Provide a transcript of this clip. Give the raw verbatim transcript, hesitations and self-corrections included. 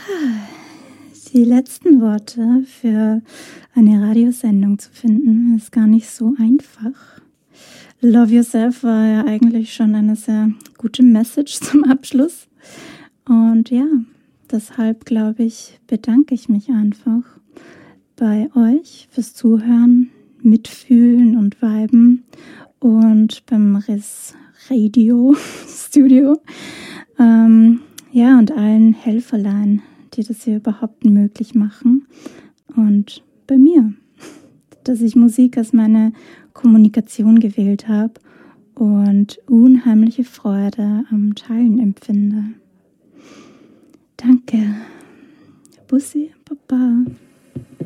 Die letzten Worte für eine Radiosendung zu finden, ist gar nicht so einfach. Love Yourself war ja eigentlich schon eine sehr gute Message zum Abschluss. Und ja, deshalb glaube ich, bedanke ich mich einfach bei euch fürs Zuhören, Mitfühlen und Viben und beim Riss Radio Studio. Ähm, ja, und allen Helferlein, die das hier überhaupt möglich machen. Und bei mir, dass ich Musik als meine Kommunikation gewählt habe und unheimliche Freude am Teilen empfinde. Danke. Bussi, Papa.